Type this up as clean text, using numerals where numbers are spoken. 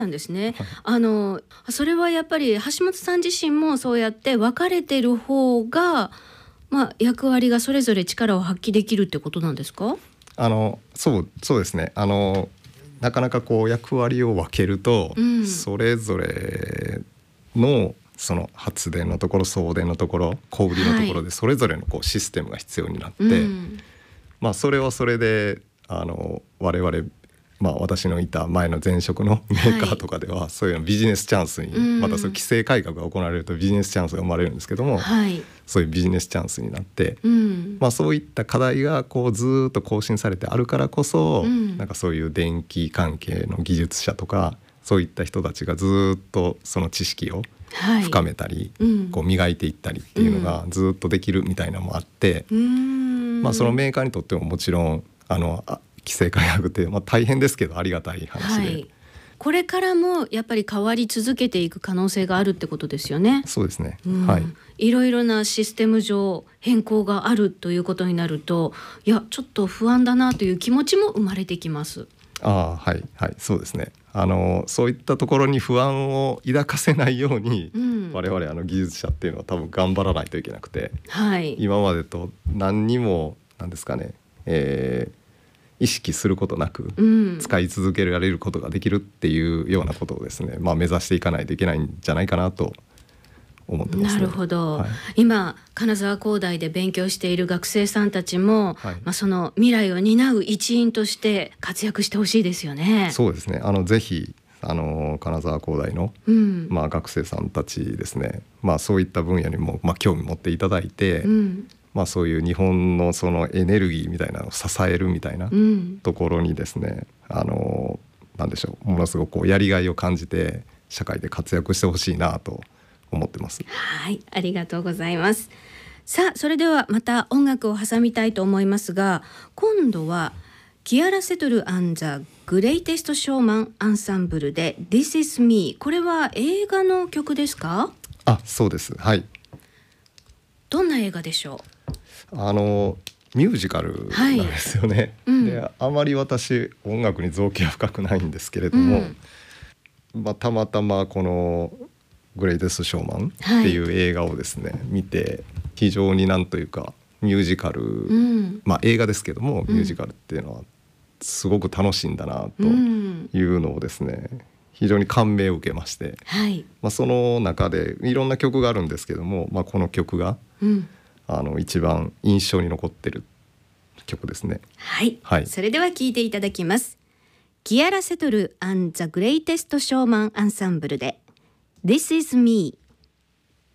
なんですね。 はい、 それはやっぱり橋本さん自身もそうやって分かれてる方が、役割がそれぞれ力を発揮できるってことなんですか？ そうですね。なかなかこう役割を分けると、それぞれのその発電のところ、送電のところ、小売りのところでそれぞれのこうシステムが必要になって、それはそれで我々、私のいた前の前職のメーカーとかでは、そういうのビジネスチャンスに、またそういう規制改革が行われるとビジネスチャンスが生まれるんですけども、そういうビジネスチャンスになって、そういった課題がこうずっと更新されてあるからこそ、なんかそういう電気関係の技術者とかそういった人たちがずっとその知識を深めたり、こう磨いていったりっていうのがずっとできるみたいなのもあって、そのメーカーにとってももちろん規制改革って大変ですけどありがたい話で、 これからもやっぱり変わり続けていく可能性があるってことですよね。 そうですね、 いろいろなシステム上変更があるということになると、ちょっと不安だなという気持ちも生まれてきます。 そうですね。そういったところに不安を抱かせないように、我々技術者っていうのは多分頑張らないといけなくて、今までと何にも何ですかね、意識することなく使い続けられることができるっていうようなことをですね、目指していかないといけないんじゃないかなと思ってますね。 なるほど、今金沢工大で勉強している学生さんたちも、その未来を担う一員として活躍してほしいですよね。 そうですね。ぜひ金沢工大の、学生さんたちですね、そういった分野にも、興味持っていただいて、そういう日本のそのエネルギーみたいなのを支えるみたいなところにですね、なんでしょう、ものすごくこうやりがいを感じて社会で活躍してほしいなと思ってます。 ありがとうございます。さあ、それではまた音楽を挟みたいと思いますが、今度はキアラ・セトル&ザ・グレイテスト・ショーマン・アンサンブルで This is Me。 これは映画の曲ですか？ そうです。 どんな映画でしょう？ ミュージカルなんですよね。で、あまり私音楽に造詣は深くないんですけれども、たまたまこのグレイテストショーマンっていう映画をですね、見て非常になんというかミュージカル、映画ですけどもミュージカルっていうのはすごく楽しいんだなというのをですね、非常に感銘を受けまして、その中でいろんな曲があるんですけども、この曲が、一番印象に残ってる曲ですね。 それでは聴いていただきます。キアラ・セトル&ザ・グレイテスト・ショーマン・アンサンブルで This is Me。